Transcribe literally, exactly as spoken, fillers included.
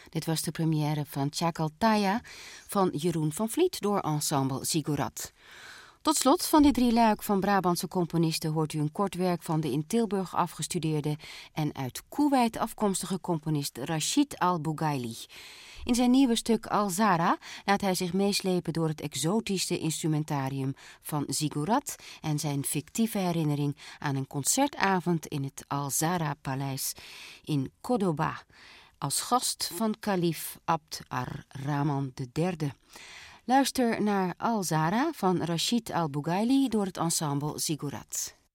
Dit was de première van Tjakaltaya van Jeroen van Vliet door ensemble Ziggurat. Tot slot van dit drieluik van Brabantse componisten hoort u een kort werk van de in Tilburg afgestudeerde en uit Koeweit afkomstige componist Rachid Al-Bougaili. In zijn nieuwe stuk Al-Zara laat hij zich meeslepen door het exotische instrumentarium van Ziggurat en zijn fictieve herinnering aan een concertavond in het Al-Zara-paleis in Cordoba, als gast van kalif Abd ar-Rahman de derde. Luister naar Al-Zara van Rachid Al-Bougaili door het ensemble Ziggurat.